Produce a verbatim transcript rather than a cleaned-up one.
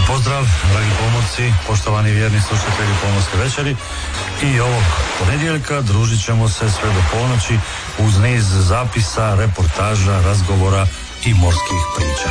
Lijep pozdrav, dragi pomorci, poštovani vjerni slušatelji Pomorske večeri. I ovog ponedjeljka družit ćemo se sve do ponoći uz niz zapisa, reportaža, razgovora i morskih priča.